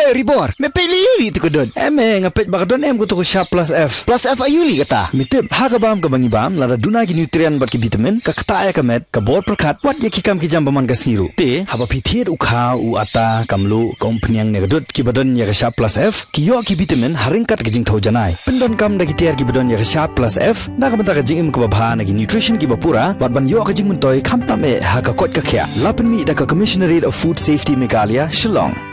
ribor. Me peli tu kedon. Ngapet bakadon ko to Sharp Plus F. Plus F ayuli kata. Mitip hagabam ka bangibam lada duna ki nutrien bat ki vitamin ka kataya ka met ka bor perkat wat ye ki kam ki jam baman ka siru. Te haba pithiet ukha u ata kamlu kompanyang ne gadut ki badon ya ka Sharp Plus F ki yo ki vitamin haringkat ka jing thau janai. Pendon kam da ki tiar ki badon ya ka Sharp Plus F na ka mata ka jing im ka babha na ki nutrition ki bapura bat ban yo ka jing mun toy kham tam e ha ka kot ka khya. Lapen mi da ka Commissionerate of Food Safety Meghalaya Shillong.